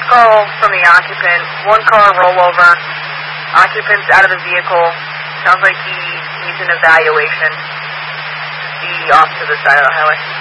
Last call from the occupant. One car rollover. Occupant's out of the vehicle. Sounds like he needs an evaluation. Be off to the side of the highway.